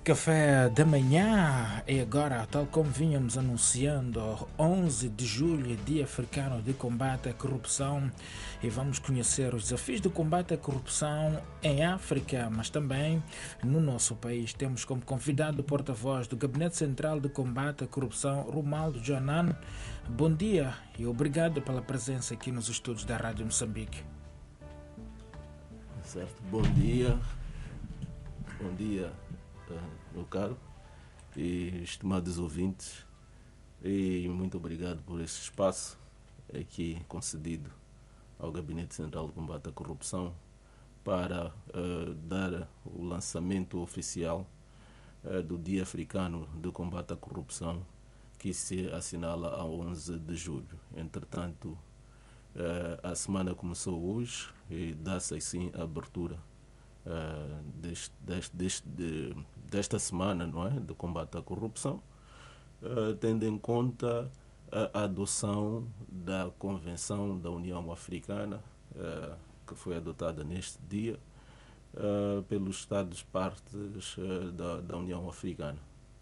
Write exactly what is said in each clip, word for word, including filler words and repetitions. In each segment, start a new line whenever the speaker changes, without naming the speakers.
Café da manhã e agora, tal como vínhamos anunciando, onze de julho, Dia Africano de Combate à Corrupção, e vamos conhecer os desafios de combate à corrupção em África, mas também no nosso país. Temos como convidado o porta-voz do Gabinete Central de Combate à Corrupção, Romaldo Joanan. Bom dia e obrigado pela presença aqui nos estúdios da Rádio Moçambique.
Certo, bom dia, bom dia, meu caro e estimados ouvintes, e muito obrigado por este espaço aqui concedido ao Gabinete Central de Combate à Corrupção para uh, dar o lançamento oficial uh, do Dia Africano de Combate à Corrupção, que se assinala a onze de julho. Entretanto, Uh, a semana começou hoje e dá-se assim a abertura uh, deste, deste, deste, de, desta semana, não é? De combate à corrupção, uh, tendo em conta a adoção da Convenção da União Africana, uh, que foi adotada neste dia uh, pelos Estados-partes uh, da, da União Africana.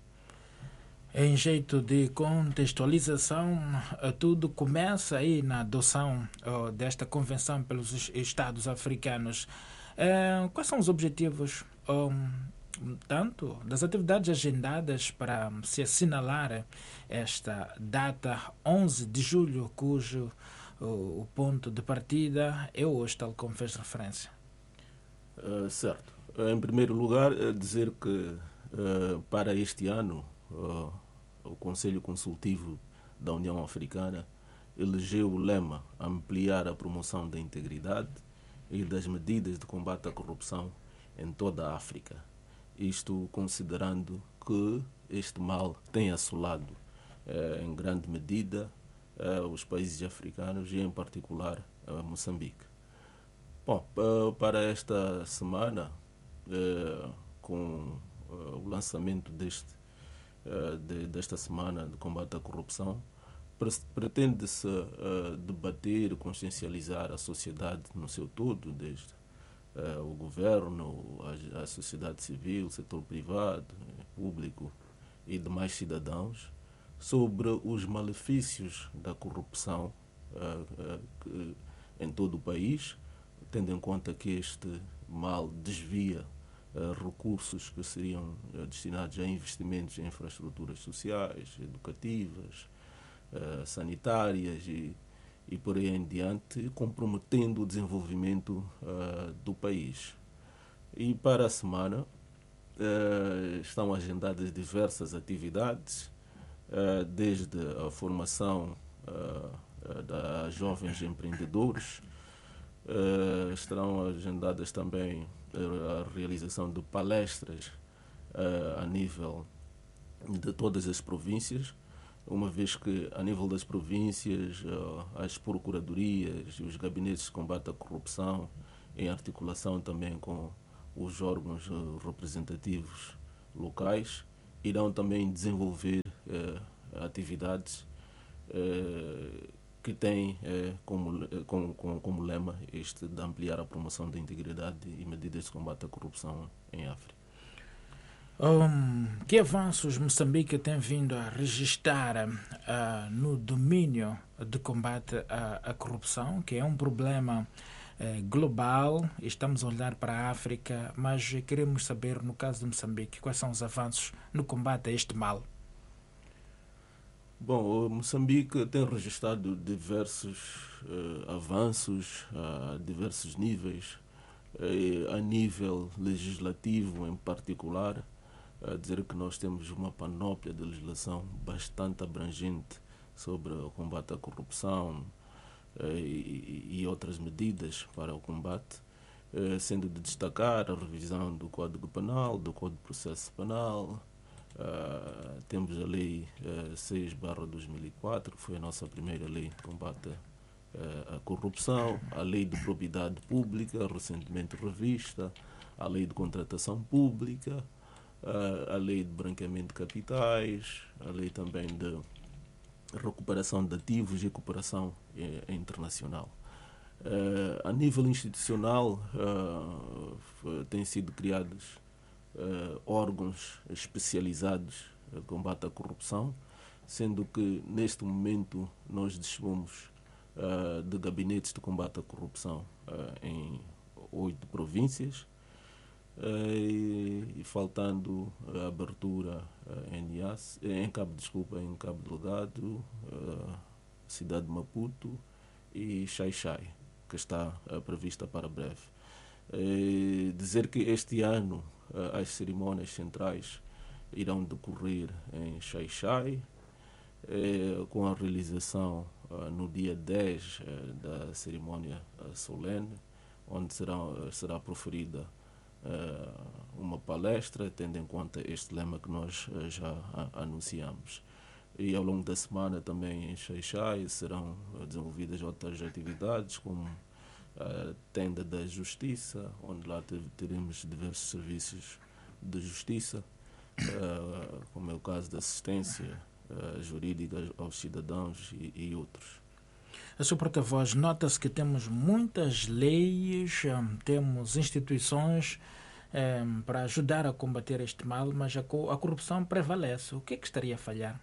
Em jeito de contextualização, tudo começa aí na adoção oh, desta convenção pelos Estados africanos. Eh, quais são os objetivos, oh, tanto das atividades agendadas para se assinalar esta data, onze de julho, cujo oh, o ponto de partida é hoje, tal como fez referência?
Uh, certo. Em primeiro lugar, dizer que uh, para este ano, Uh, o Conselho Consultivo da União Africana elegeu o lema ampliar a promoção da integridade e das medidas de combate à corrupção em toda a África. Isto considerando que este mal tem assolado uh, em grande medida uh, os países africanos e em particular uh, Moçambique. Bom, uh, para esta semana, uh, com uh, o lançamento deste De, desta semana de combate à corrupção, pretende-se uh, debater, consciencializar a sociedade no seu todo, desde uh, o governo, a, a sociedade civil, o setor privado, público e demais cidadãos, sobre os malefícios da corrupção uh, uh, que, em todo o país, tendo em conta que este mal desvia Uh, recursos que seriam uh, destinados a investimentos em infraestruturas sociais, educativas, uh, sanitárias e, e por aí em diante, comprometendo o desenvolvimento uh, do país. E para a semana uh, estão agendadas diversas atividades, uh, desde a formação uh, uh, das jovens empreendedores, uh, estarão agendadas também a realização de palestras uh, a nível de todas as províncias, uma vez que a nível das províncias uh, as procuradorias e os gabinetes de combate à corrupção, em articulação também com os órgãos uh, representativos locais, irão também desenvolver uh, atividades uh, que tem eh, como, como, como, como lema este de ampliar a promoção da integridade e medidas de combate à corrupção em África.
Um, que avanços Moçambique tem vindo a registrar uh, no domínio de combate à, à corrupção, que é um problema uh, global, estamos a olhar para a África, mas queremos saber, no caso de Moçambique, quais são os avanços no combate a este mal?
Bom, Moçambique tem registrado diversos uh, avanços a diversos níveis, uh, a nível legislativo em particular, a dizer que nós temos uma panóplia de legislação bastante abrangente sobre o combate à corrupção uh, e, e outras medidas para o combate, uh, sendo de destacar a revisão do Código Penal, do Código de Processo Penal. Uh, temos a Lei uh, seis barra dois mil e quatro, que foi a nossa primeira lei de combate uh, à corrupção, a Lei de Probidade Pública, recentemente revista, a Lei de Contratação Pública, uh, a Lei de Branqueamento de Capitais, a Lei também de Recuperação de Ativos e Cooperação uh, Internacional. Uh, a nível institucional, uh, têm sido criadas uh, órgãos especializados no combate à corrupção, sendo que neste momento nós dispomos uh, de gabinetes de combate à corrupção uh, em oito províncias, uh, e, e faltando a abertura uh, em, Nias, em Cabo, desculpa, em Cabo Delgado, uh, cidade de Maputo e Xai-Xai, que está uh, prevista para breve. Uh, dizer que este ano uh, as cerimónias centrais irão decorrer em Xai-Xai, uh, com a realização uh, no dia dez uh, da cerimónia uh, solene, onde será, uh, será proferida uh, uma palestra, tendo em conta este lema que nós uh, já uh, anunciamos. E ao longo da semana também em Xai-Xai serão uh, desenvolvidas outras atividades, como a tenda da justiça, onde lá teremos diversos serviços de justiça, uh, como é o caso da assistência uh, jurídica aos cidadãos e, e outros.
A sua porta-voz, nota-se que temos muitas leis, um, temos instituições um, para ajudar a combater este mal, mas a, co- a corrupção prevalece. O que é que estaria a falhar?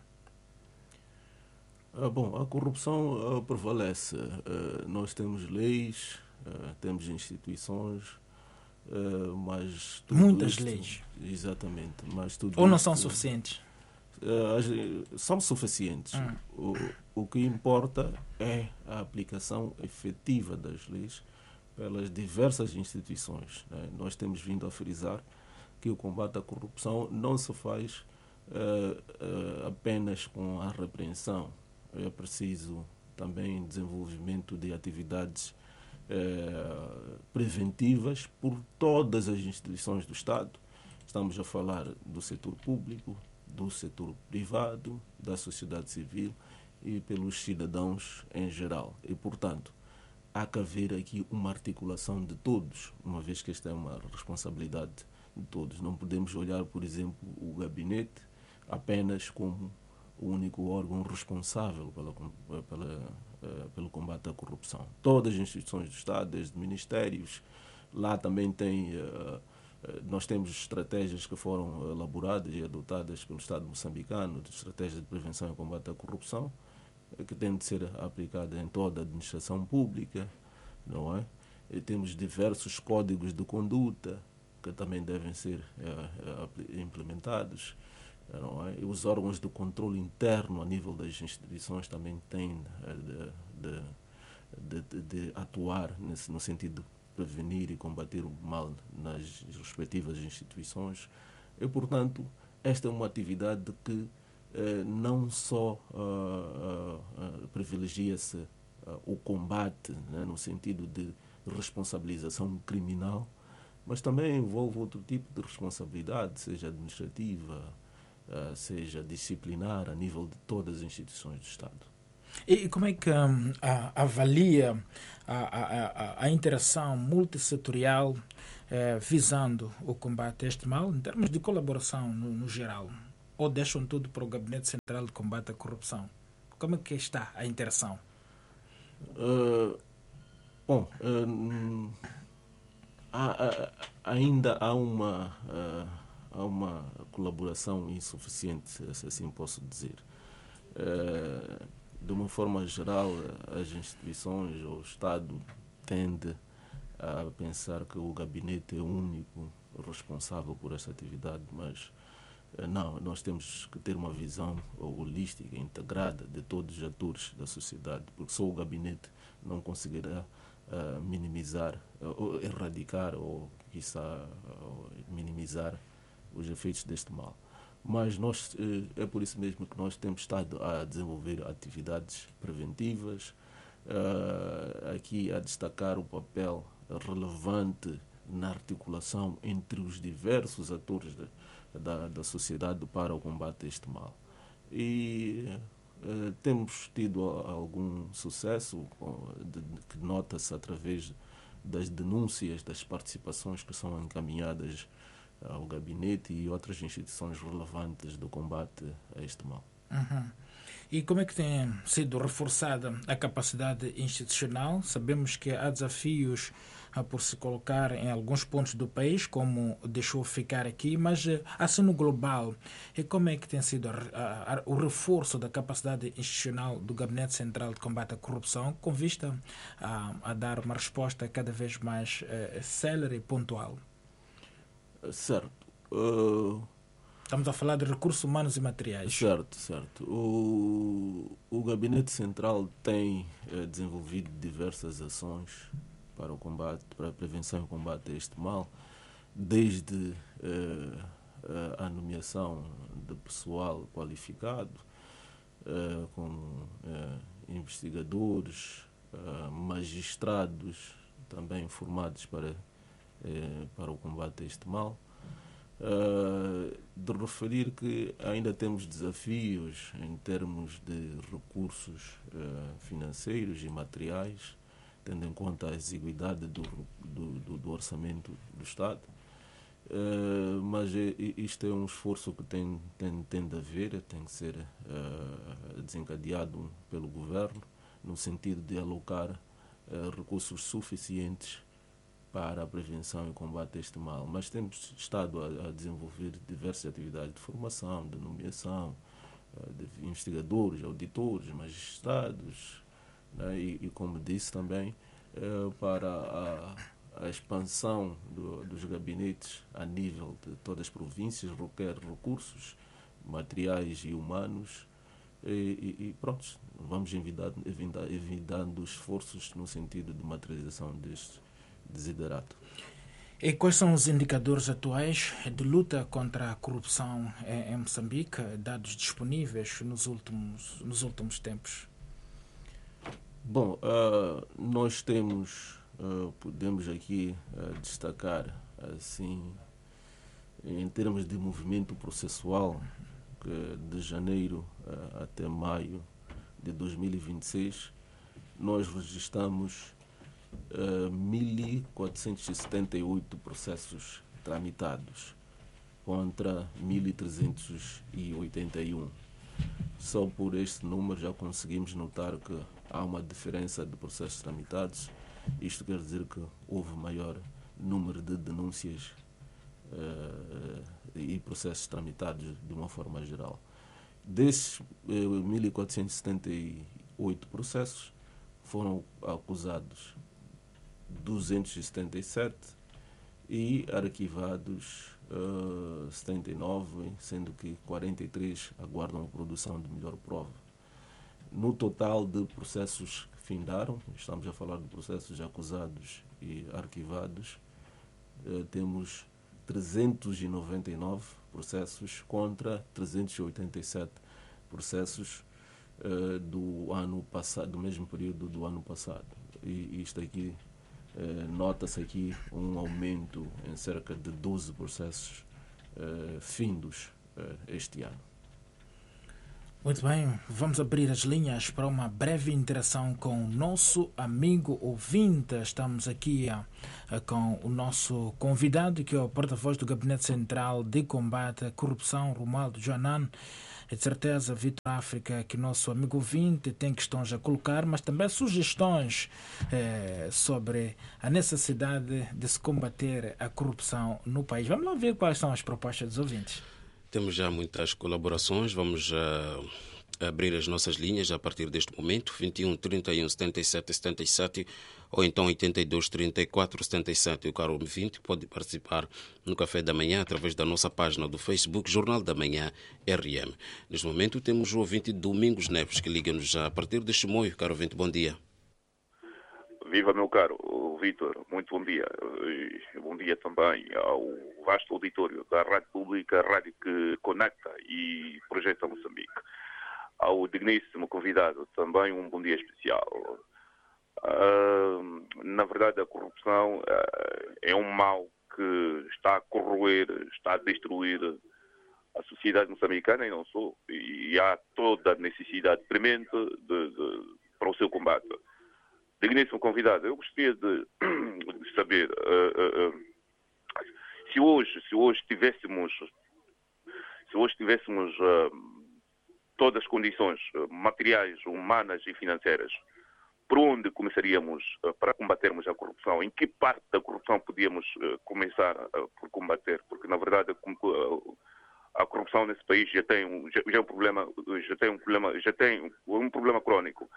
Ah, bom, a corrupção ah, prevalece. Ah, nós temos leis, ah, temos instituições, ah, mas tudo
Muitas
isto,
leis.
exatamente, mas tudo
Ou não
isto,
são suficientes?
ah, as- são suficientes.
Hum.
O, o que importa é a aplicação efetiva das leis pelas diversas instituições, né? Nós temos vindo a frisar que o combate à corrupção não se faz ah, ah, apenas com a repreensão. É preciso também desenvolvimento de atividades eh, preventivas por todas as instituições do Estado. Estamos a falar do setor público, do setor privado, da sociedade civil e pelos cidadãos em geral. E, portanto, há que haver aqui uma articulação de todos, uma vez que esta é uma responsabilidade de todos. Não podemos olhar, por exemplo, o gabinete apenas como o único órgão responsável pela, pela, uh, pelo combate à corrupção. Todas as instituições do Estado, desde ministérios, lá também tem, uh, uh, nós temos estratégias que foram elaboradas e adotadas pelo Estado moçambicano, de estratégias de prevenção e combate à corrupção, uh, que têm de ser aplicadas em toda a administração pública, não é? E temos diversos códigos de conduta que também devem ser uh, uh, implementados. Não é? E os órgãos de controle interno a nível das instituições também têm de, de, de, de atuar nesse, no sentido de prevenir e combater o mal nas respectivas instituições. E, portanto, esta é uma atividade que eh, não só uh, uh, uh, privilegia-se uh, o combate, né, no sentido de responsabilização criminal, mas também envolve outro tipo de responsabilidade, seja administrativa, Uh, seja disciplinar a nível de todas as instituições do Estado.
E como é que um, a, avalia a, a, a, a interação multissetorial eh, visando o combate a este mal, em termos de colaboração no, no geral? Ou deixam tudo para o Gabinete Central de Combate à Corrupção? Como é que está a interação?
Uh, bom, uh, há, há, ainda há uma... Uh, há uma colaboração insuficiente, se assim posso dizer. De uma forma geral, as instituições ou o Estado tende a pensar que o gabinete é o único responsável por esta atividade, mas não, nós temos que ter uma visão holística, integrada de todos os atores da sociedade, porque só o gabinete não conseguirá minimizar, ou erradicar ou, quiçá, minimizar os efeitos deste mal. Mas nós, é por isso mesmo que nós temos estado a desenvolver atividades preventivas, aqui a destacar o papel relevante na articulação entre os diversos atores da, da, da sociedade para o combate a este mal. E eh, temos tido algum sucesso, de, de, que nota-se através das denúncias, das participações que são encaminhadas ao gabinete e outras instituições relevantes do combate a este mal.
Uhum. E como é que tem sido reforçada a capacidade institucional? Sabemos que há desafios ah, por se colocar em alguns pontos do país, como deixou ficar aqui, mas eh, assim no global, e como é que tem sido a, a, a, o reforço da capacidade institucional do Gabinete Central de Combate à Corrupção, com vista a, a dar uma resposta cada vez mais eh, célere e pontual?
Certo. Uh,
Estamos a falar de recursos humanos e materiais.
certo, certo. O, o Gabinete Central tem eh, desenvolvido diversas ações para o combate, para a prevenção e combate a este mal, desde eh, a nomeação de pessoal qualificado, eh, como eh, investigadores, eh, magistrados também formados para, eh, para o combate a este mal. Uh, de referir que ainda temos desafios em termos de recursos uh, financeiros e materiais, tendo em conta a exiguidade do, do, do, do orçamento do Estado. Uh, mas é, isto é um esforço que tem, tem, tem de haver, tem que ser uh, desencadeado pelo Governo, no sentido de alocar uh, recursos suficientes para a prevenção e combate a este mal. Mas temos estado a, a desenvolver diversas atividades de formação, de nomeação, de investigadores, auditores, magistrados, né? e, e, como disse também, eh, para a, a expansão do, dos gabinetes a nível de todas as províncias requer recursos materiais e humanos, e, e, e pronto, vamos envidando, envidando esforços no sentido de materialização destes desiderato.
E quais são os indicadores atuais de luta contra a corrupção em Moçambique, dados disponíveis nos últimos, nos últimos tempos?
Bom, uh, nós temos, uh, podemos aqui uh, destacar, assim, em termos de movimento processual, que de janeiro uh, até maio de dois mil e vinte e seis, nós registramos Uh, mil quatrocentos e setenta e oito processos tramitados contra mil trezentos e oitenta e um. Só por este número já conseguimos notar que há uma diferença de processos tramitados. Isto quer dizer que houve maior número de denúncias uh, e processos tramitados de uma forma geral. Desses uh, mil quatrocentos e setenta e oito processos, foram acusados duzentos e setenta e sete e arquivados uh, setenta e nove, sendo que quarenta e três aguardam a produção de melhor prova. No total de processos que findaram, estamos a falar de processos acusados e arquivados, uh, temos trezentos e noventa e nove processos contra trezentos e oitenta e sete processos uh, do ano passado, do mesmo período do ano passado. E isto aqui Uh, nota-se aqui um aumento em cerca de doze processos uh, findos uh, este ano.
Muito bem, vamos abrir as linhas para uma breve interação com o nosso amigo ouvinte. Estamos aqui uh, com o nosso convidado, que é o porta-voz do Gabinete Central de Combate à Corrupção, Romualdo Joanan. É de certeza, Vitor África, que nosso amigo ouvinte tem questões a colocar, mas também sugestões eh, sobre a necessidade de se combater a corrupção no país. Vamos lá ver quais são as propostas dos ouvintes.
Temos já muitas colaborações, vamos uh, abrir as nossas linhas a partir deste momento, vinte e um, trinta e um, setenta e sete, setenta e sete, ou então oitenta e dois, trinta e quatro, setenta e sete. O caro ouvinte pode participar no Café da Manhã através da nossa página do Facebook, Jornal da Manhã R M. Neste momento temos o ouvinte Domingos Neves, que liga-nos já a partir de Chimoio. Caro ouvinte, bom dia.
Viva, meu caro Vítor, muito bom dia. E bom dia também ao vasto auditório da Rádio Pública, a rádio que conecta e projeta Moçambique. Ao digníssimo convidado também um bom dia especial. Uh, na verdade, a corrupção uh, é um mal que está a corroer, está a destruir a sociedade moçambicana e não só. E há toda a necessidade premente de, de, para o seu combate. Digníssimo convidado, eu gostaria de, de saber uh, uh, uh, se hoje, se hoje tivéssemos, se hoje tivéssemos uh, todas as condições materiais, humanas e financeiras, por onde começaríamos uh, para combatermos a corrupção? Em que parte da corrupção podíamos uh, começar uh, por combater? Porque, na verdade, uh, a corrupção nesse país já tem um, já, já é um problema, já tem um problema, já tem um problema crônico.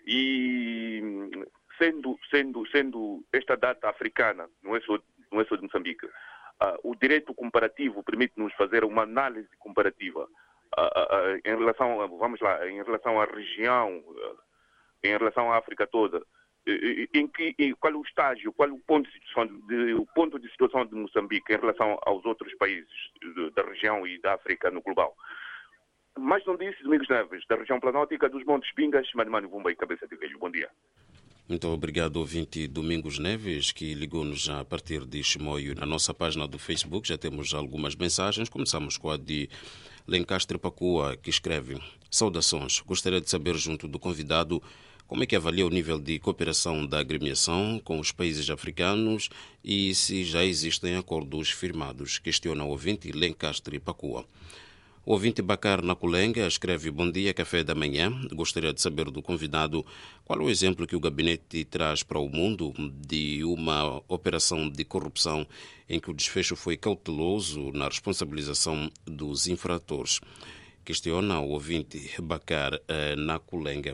E sendo, sendo, sendo esta data africana, não é só, não é só de Moçambique, uh, o direito comparativo permite-nos fazer uma análise comparativa uh, uh, uh, em relação, a, vamos lá, em relação à região. Uh, em relação à África toda, em que, em qual é o estágio, qual é o ponto de situação de, o ponto de, situação de Moçambique em relação aos outros países de, da região e da África no global. Mais não disse, Domingos Neves, da região planótica dos Montes Bingas, Manimani, Vumba e Cabeça de Velho. Bom dia.
Muito obrigado, ouvinte Domingos Neves, que ligou-nos já a partir de Chimoio. Na nossa página do Facebook já temos algumas mensagens. Começamos com a de Lencastre Pacua, que escreve: saudações, gostaria de saber junto do convidado como é que avalia o nível de cooperação da agremiação com os países africanos e se já existem acordos firmados. Questiona o ouvinte Lencastre Pacua. O ouvinte Bacar Nakulenga escreve: bom dia, café da manhã. Gostaria de saber do convidado qual é o exemplo que o gabinete traz para o mundo de uma operação de corrupção em que o desfecho foi cauteloso na responsabilização dos infratores. Questiona o ouvinte Bacar eh, Nakulenga.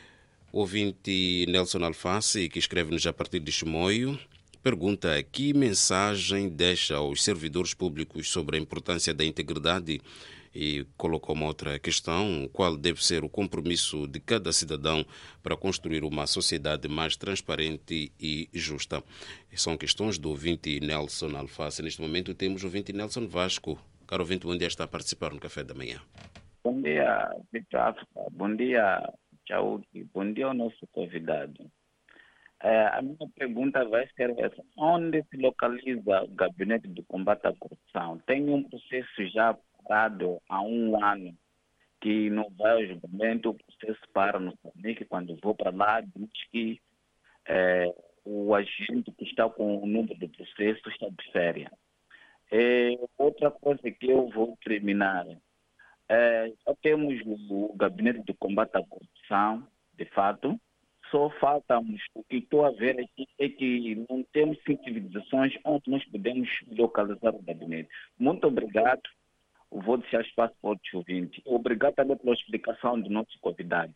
O ouvinte Nelson Alface, que escreve-nos a partir de Chimoio, pergunta que mensagem deixa aos servidores públicos sobre a importância da integridade e colocou uma outra questão: qual deve ser o compromisso de cada cidadão para construir uma sociedade mais transparente e justa. São questões do ouvinte Nelson Alface. Neste momento temos o ouvinte Nelson Vasco. Caro ouvinte, bom dia, está a participar no Café da Manhã.
Bom dia, Vitor África. Bom dia, Tchau. Bom dia ao nosso convidado. É, a minha pergunta vai ser essa: onde se localiza o Gabinete de Combate à Corrupção? Tem um processo já parado há um ano que não vai ao julgamento, o processo para no Moçambique. Quando vou para lá, diz que é, o agente que está com o número do processo está de férias. É, outra coisa que eu vou terminar. É, já temos o Gabinete de Combate à Corrupção, de fato. Só faltamos, o que estou a ver aqui é que não temos civilizações onde nós podemos localizar o gabinete. Muito obrigado. Vou deixar espaço para outros ouvintes. Obrigado também pela explicação do nosso convidado.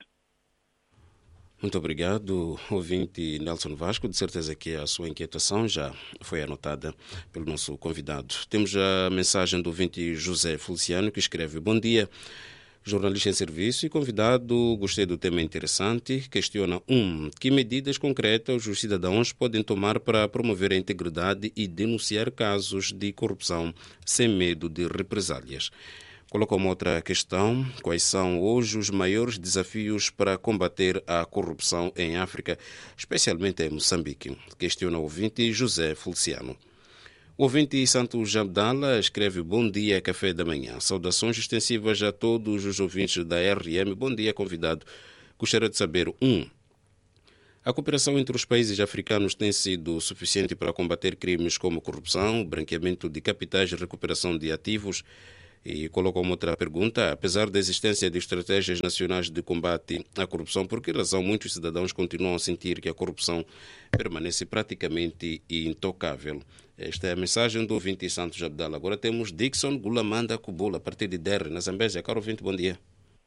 Muito obrigado, ouvinte Nelson Vasco. De certeza que a sua inquietação já foi anotada pelo nosso convidado. Temos a mensagem do ouvinte José Feliciano, que escreve: bom dia, jornalista em serviço e convidado. Gostei do tema interessante. Questiona um, que medidas concretas os cidadãos podem tomar para promover a integridade e denunciar casos de corrupção sem medo de represálias. Coloca uma outra questão: quais são hoje os maiores desafios para combater a corrupção em África, especialmente em Moçambique? Questiona o ouvinte José Feliciano. O ouvinte Santos Abdala escreve: bom dia, café da manhã. Saudações extensivas a todos os ouvintes da R M. Bom dia, convidado. Gostaria de saber, um, a cooperação entre os países africanos tem sido suficiente para combater crimes como corrupção, branqueamento de capitais e recuperação de ativos? E colocou uma outra pergunta: apesar da existência de estratégias nacionais de combate à corrupção, por que razão muitos cidadãos continuam a sentir que a corrupção permanece praticamente intocável? Esta é a mensagem do ouvinte Santos Abdala. Agora temos Dixon Gulamanda Kubula, a partir de Derre, na Zambésia. Caro ouvinte, bom dia.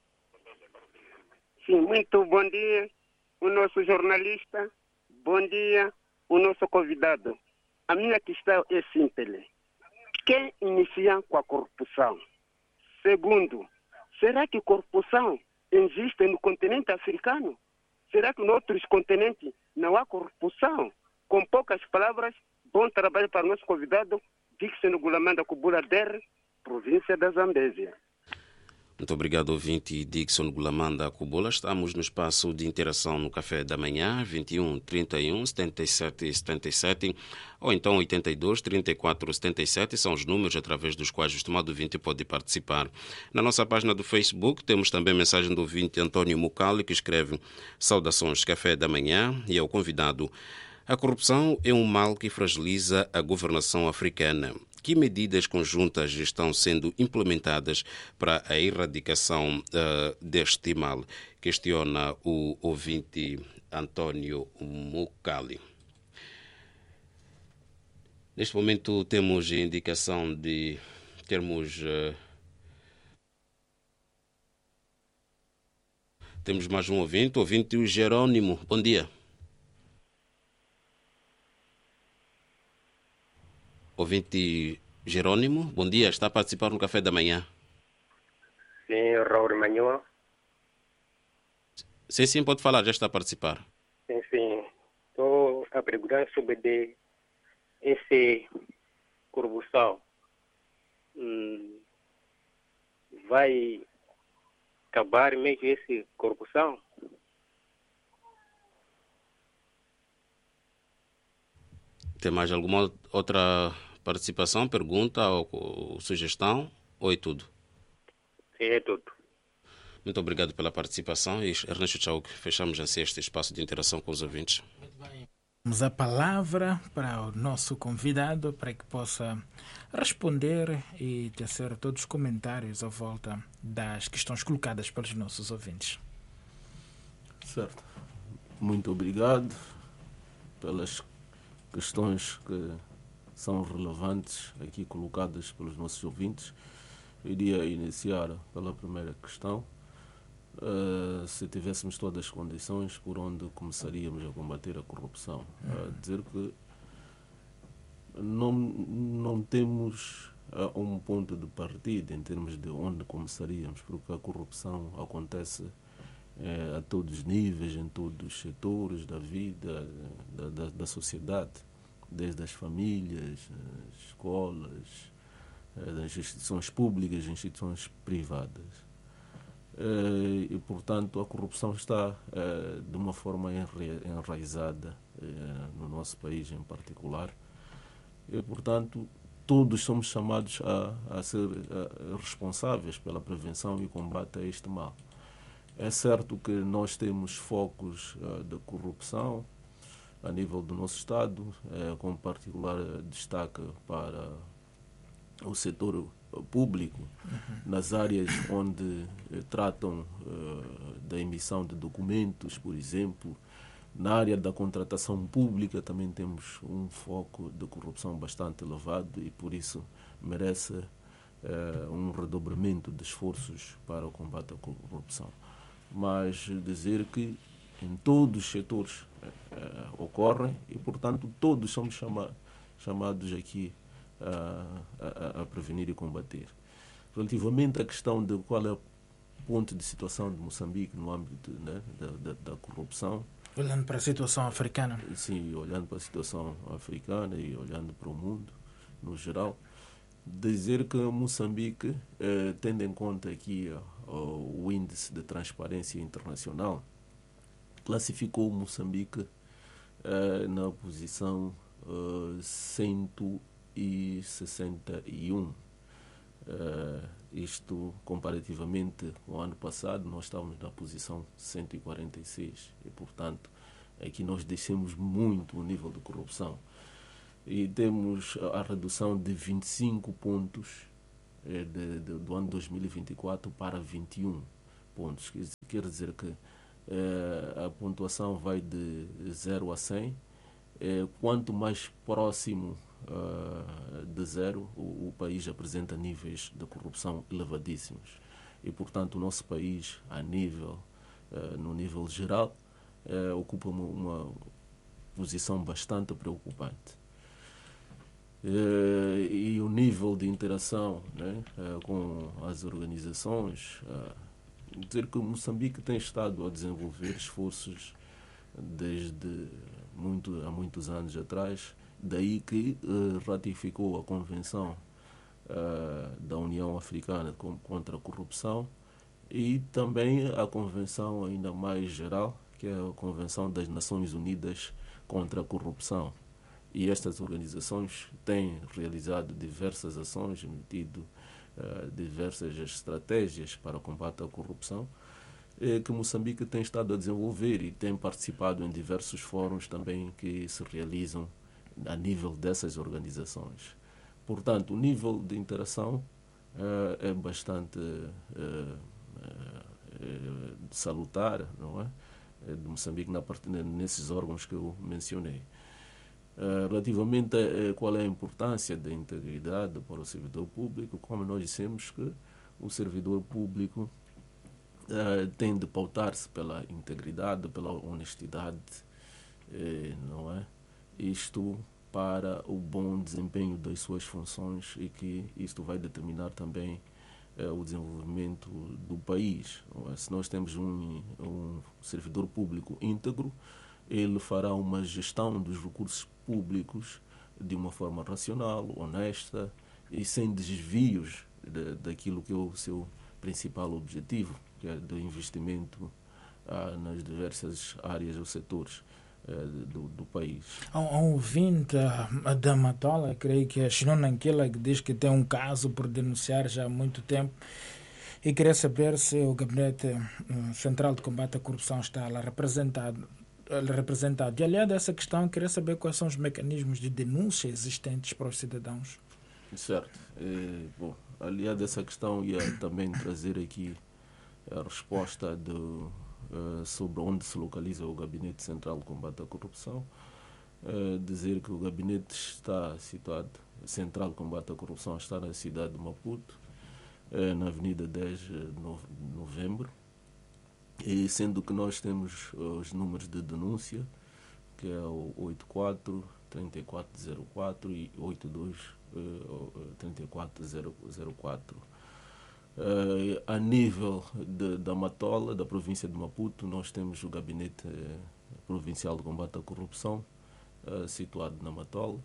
Sim, muito bom dia, o nosso jornalista. Bom dia, o nosso convidado. A minha questão é simples. Quem inicia com a corrupção? Segundo, será que corrupção existe no continente africano? Será que em outros continentes não há corrupção? Com poucas palavras, bom trabalho para o nosso convidado, Dixon Gulamanda Kubula Der, província da Zambésia.
Muito obrigado, ouvinte Dixon Gulamanda Kubula. Estamos no espaço de interação no Café da Manhã, vinte e um, trinta e um, setenta e sete, setenta e sete, ou então oitenta e dois, trinta e quatro, setenta e sete, são os números através dos quais o estimado ouvinte pode participar. Na nossa página do Facebook temos também mensagem do ouvinte António Mucali, que escreve: saudações, Café da Manhã, e ao convidado: a corrupção é um mal que fragiliza a governação africana. que medidas conjuntas estão sendo implementadas para a erradicação uh, deste mal? Questiona o ouvinte António Mucali. Neste momento temos indicação de termos... Uh, temos mais um ouvinte, ouvinte o Jerônimo. Bom dia. Ouvinte Jerônimo, bom dia. Está a participar no café da manhã?
Sim, Raul Manhã.
Sim, sim, pode falar, já está a participar.
Sim, sim. Estou a perguntar sobre de esse corrupção. Hum, vai acabar mesmo esse corrupção?
Tem mais alguma outra participação, pergunta ou, ou sugestão? Ou é tudo?
Sim, é tudo.
Muito obrigado pela participação e Ernesto Tchau, fechamos assim este espaço de interação com os ouvintes.
Muito bem. Damos a palavra para o nosso convidado para que possa responder e tecer todos os comentários à volta das questões colocadas pelos nossos ouvintes.
Certo. Muito obrigado pelas questões que são relevantes aqui colocadas pelos nossos ouvintes. Eu iria iniciar pela primeira questão. Uh, se tivéssemos todas as condições, por onde começaríamos a combater a corrupção? Uh, dizer que não, não temos uh, um ponto de partida em termos de onde começaríamos, porque a corrupção acontece uh, a todos os níveis, em todos os setores da vida, da, da, da sociedade, desde as famílias, as escolas, uh, das instituições públicas, instituições privadas. Uh, e, portanto, a corrupção está uh, de uma forma enraizada uh, no nosso país em particular. E, portanto, todos somos chamados a, a ser a, responsáveis pela prevenção e combate a este mal. É certo que nós temos focos uh, de corrupção a nível do nosso Estado, uh, com particular destaque para o setor público, uhum. nas áreas onde eh, tratam uh, da emissão de documentos, por exemplo. Na área da contratação pública também temos um foco de corrupção bastante elevado e por isso merece uh, um redobramento de esforços para o combate à corrupção. Mas dizer que em todos os setores uh, ocorrem e, portanto, todos somos chama chamados aqui A, a, a prevenir e combater. Relativamente à questão de qual é o ponto de situação de Moçambique no âmbito, né, da, da, da corrupção.
Olhando para a situação africana.
Sim, olhando para a situação africana e olhando para o mundo no geral. Dizer que Moçambique, eh, tendo em conta aqui oh, o índice de transparência internacional, classificou Moçambique eh, na posição eh, cento e sessenta e um. Uh, isto comparativamente ao ano passado, nós estávamos na posição cento e quarenta e seis e, portanto, aqui nós descemos muito o nível de corrupção. E temos a redução de vinte e cinco pontos eh, de, de, do ano dois mil e vinte e quatro para vinte e um pontos. Quer dizer, quer dizer que eh, a pontuação vai de zero a cem. Eh, quanto mais próximo Uh, de zero, o, o país apresenta níveis de corrupção elevadíssimos. E, portanto, o nosso país, a nível, uh, no nível geral, uh, ocupa uma, uma posição bastante preocupante. Uh, e o nível de interação, né, uh, com as organizações, uh, dizer que Moçambique tem estado a desenvolver esforços desde muito, há muitos anos atrás. Daí que uh, ratificou a Convenção uh, da União Africana contra a Corrupção e também a Convenção ainda mais geral, que é a Convenção das Nações Unidas contra a Corrupção. E estas organizações têm realizado diversas ações, emitido uh, diversas estratégias para o combate à corrupção, eh, que Moçambique tem estado a desenvolver e tem participado em diversos fóruns também que se realizam a nível dessas organizações. portanto, o nível de interação uh, é bastante uh, uh, uh, salutar, não é? De Moçambique na parte, nesses órgãos que eu mencionei. Uh, relativamente a, a qual é a importância da integridade para o servidor público, como nós dissemos que o servidor público uh, tem de pautar-se pela integridade, pela honestidade, eh, não é? Isto para o bom desempenho das suas funções e que isto vai determinar também eh, o desenvolvimento do país. Não é? Se nós temos um, um servidor público íntegro, ele fará uma gestão dos recursos públicos de uma forma racional, honesta e sem desvios de, daquilo que é o seu principal objetivo, que é do investimento ah, nas diversas áreas ou setores ah, do, do país.
Há um ouvinte da Matola, creio que é Chinon Nanquila, que diz que tem um caso por denunciar já há muito tempo e queria saber se o Gabinete Central de Combate à Corrupção está lá representado. representado. E, aliás, dessa questão, queria saber quais são os mecanismos de denúncia existentes para os cidadãos.
Certo. É, bom, aliás, dessa questão, ia também trazer aqui a resposta do, uh, sobre onde se localiza o Gabinete Central de Combate à Corrupção. Uh, dizer que o gabinete está situado, Central de Combate à Corrupção está na cidade de Maputo, uh, na Avenida dez de Novembro. E sendo que nós temos os números de denúncia, que é o oitenta e quatro, trinta e quatro zero quatro e oitenta e dois, trinta e quatro zero quatro. Uh, a nível de, da Matola, da província de Maputo, nós temos o Gabinete uh, Provincial de Combate à Corrupção, uh, situado na Matola.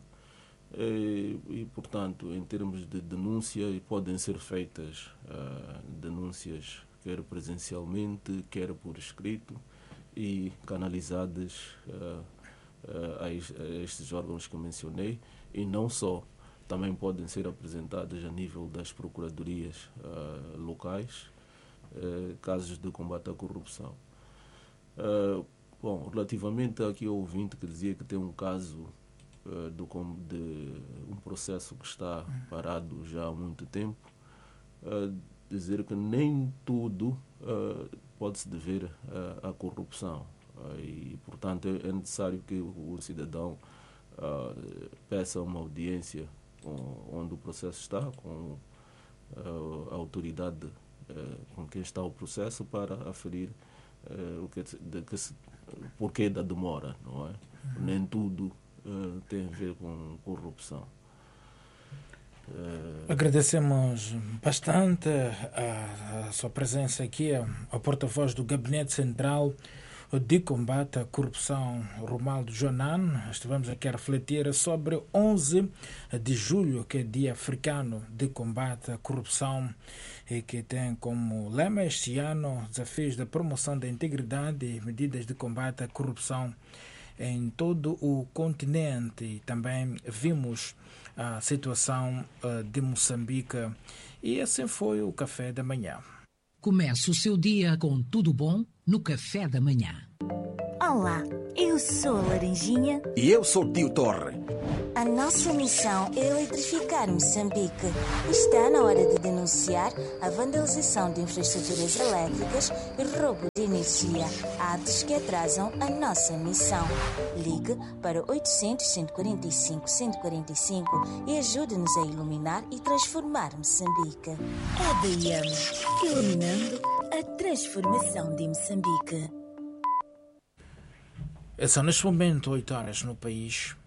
E, e, portanto, em termos de denúncia, podem ser feitas uh, denúncias quer presencialmente, quer por escrito, e canalizadas uh, uh, a, a estes órgãos que eu mencionei, e não só, também podem ser apresentadas a nível das procuradorias uh, locais, uh, casos de combate à corrupção. Uh, bom, relativamente aqui ao ouvinte que dizia que tem um caso uh, do, de um processo que está parado já há muito tempo, uh, dizer que nem tudo uh, pode-se dever uh, à corrupção. Uh, e, portanto, é, é necessário que o, o cidadão uh, peça uma audiência com, onde o processo está, com uh, a autoridade uh, com quem está o processo, para aferir uh, o que, de, que se, porquê da demora, não é? Uhum. Nem tudo uh, tem a ver com corrupção.
Agradecemos bastante a, a sua presença aqui, a porta-voz do Gabinete Central de Combate à Corrupção, Romaldo Jonan. Estivemos aqui a refletir sobre onze de julho, que é Dia Africano de Combate à Corrupção, e que tem como lema este ano desafios da promoção da integridade e medidas de combate à corrupção em todo o continente. E também vimos a situação uh, de Moçambique. E assim foi o Café da Manhã.
Comece o seu dia com tudo bom no Café da Manhã.
Olá, eu sou a Laranjinha.
E eu sou o Tio Torre.
A nossa missão é eletrificar Moçambique. Está na hora de denunciar a vandalização de infraestruturas elétricas e roubo de energia, atos que atrasam a nossa missão. Ligue para oitocentos, cento e quarenta e cinco, cento e quarenta e cinco e ajude-nos a iluminar e transformar Moçambique. A D I M, iluminando a transformação de Moçambique.
São neste momento oito horas no país.